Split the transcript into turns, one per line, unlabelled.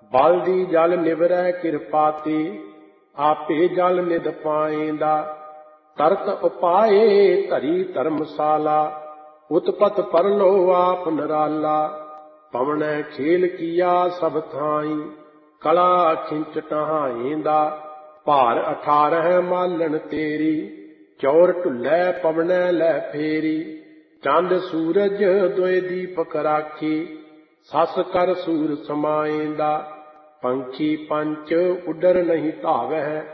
ਬਲਦੀ ਜਲ ਨਿਵਰੈ ਕਿਰਪਾ ਤੇ, ਆਪੇ ਜਲ ਨਿਧ ਪਾਏਂਦਾ। ਤਰਤ ਉਪਾਏ ਧਰੀ ਧਰਮਸ਼ਾਲਾ, ਉਤਪਤ ਪਰਲੋ ਆਪ ਨਿਰਾਲਾ। ਪਵਣੈ ਖੇਲ ਕੀਆ ਸਭ ਥਾਈ, ਕਲਾ ਖਿੰਚ ਟਹਾਏਂਦਾ। ਭਾਰ 18 ਮਾਲਣ ਤੇਰੀ, ਚੌਰ ਢੁੱਲੈ ਪਵਣੈ ਲੈ ਫੇਰੀ। ਚੰਦ ਸੂਰਜ ਦੁਇ ਦੀਪਕ ਰਾਖੀ, ਸੱਸ ਕਰ ਸੂਰ ਸਮਾਏਂਦਾ। ਪੰਛੀ ਪੰਚ ਉੱਡਰ ਨਹੀਂ ਧਾਵਹਿ,